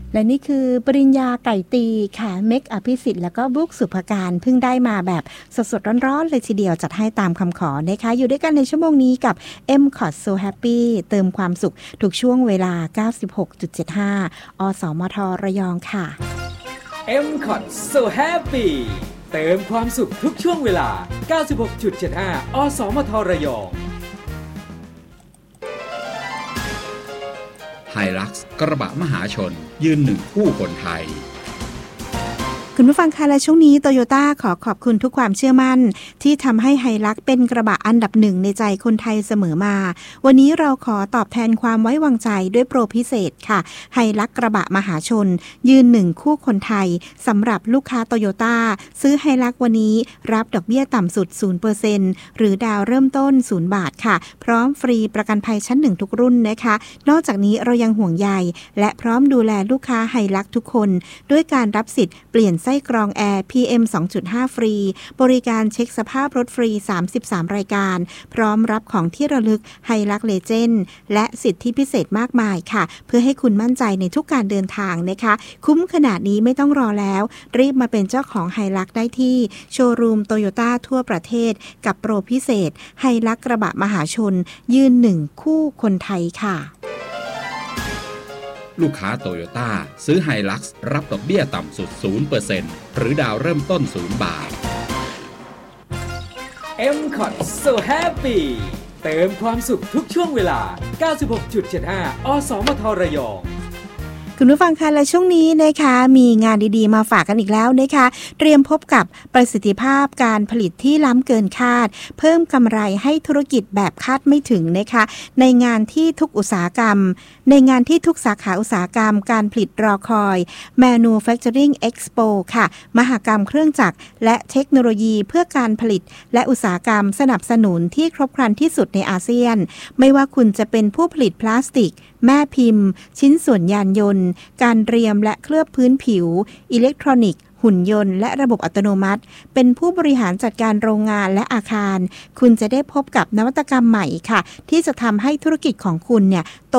และนี่คือปริญญาไก่ตีค่ะเมกอภิสิทธิ์แล้วก็บุ๊กสุภการเพิ่งได้มาแบบสดๆร้อนๆเลยทีเดียวจัดให้ตามคำขอนะคะอยู่ด้วยกันในชั่วโมงนี้กับ M-COT So Happy เติมความสุขทุกช่วงเวลา 96.75 อสมทระยองค่ะ M-COT So Happy เติมความสุขทุกช่วงเวลา 96.75 อสมทระยองไฮลักซ์กระบะมหาชนยืนหนึ่งคู่คนไทยคุณผู้ฟังคะและช่วงนี้โตโยต้าขอขอบคุณทุกความเชื่อมั่นที่ทำให้ไฮลักซ์เป็นกระบะอันดับหนึ่งในใจคนไทยเสมอมาวันนี้เราขอตอบแทนความไว้วางใจด้วยโปรพิเศษค่ะไฮลักซ์กระบะมหาชนยืนหนึ่งคู่คนไทยสำหรับลูกค้าโตโยต้าซื้อไฮลักซ์วันนี้รับดอกเบี้ยต่ำสุด 0% หรือดาวเริ่มต้น0 บาทค่ะพร้อมฟรีประกันภัยชั้น1ทุกรุ่นนะคะนอกจากนี้เรายังห่วงใยและพร้อมดูแลลูกค้าไฮลักซ์ทุกคนด้วยการรับสิทธิ์เปลี่ยนไส้กรองแอร์ PM 2.5 ฟรีบริการเช็คสภาพรถฟรี33รายการพร้อมรับของที่ระลึกไฮลักซ์เลเจนด์และสิทธิพิเศษมากมายค่ะเพื่อให้คุณมั่นใจในทุกการเดินทางนะคะคุ้มขนาดนี้ไม่ต้องรอแล้วรีบมาเป็นเจ้าของไฮลักซ์ได้ที่โชว์รูมโตโยต้าทั่วประเทศกับโปรพิเศษไฮลักซ์กระบะมหาชนยืนหนึ่งคู่คนไทยค่ะลูกค้าโตโยต้าซื้อไฮลักซ์รับดอกเบี้ยต่ำสุด 0% หรือดาวเริ่มต้น0 บาท M-COT So Happy เติมความสุขทุกช่วงเวลา 96.75 อสมทระยองคุณผู้ฟังคะและช่วงนี้นะคะมีงานดีๆมาฝากกันอีกแล้วนะคะเตรียมพบกับประสิทธิภาพการผลิตที่ล้ำเกินคาดเพิ่มกำไรให้ธุรกิจแบบคาดไม่ถึงนะคะในงานที่ทุกสาขาอุตสาหกรรมการผลิตรอคอย Manufacturing Expo ค่ะมหกรรมเครื่องจักรและเทคโนโลยีเพื่อการผลิตและอุตสาหกรรมสนับสนุนที่ครบครันที่สุดในอาเซียนไม่ว่าคุณจะเป็นผู้ผลิตพลาสติกแม่พิมพ์ชิ้นส่วนยานยนต์การเรียมและเคลือบพื้นผิวอิเล็กทรอนิกส์หุ่นยนต์และระบบอัตโนมัติเป็นผู้บริหารจัดการโรงงานและอาคารคุณจะได้พบกับนวัตกรรมใหม่ค่ะที่จะทำให้ธุรกิจของคุณเนี่ย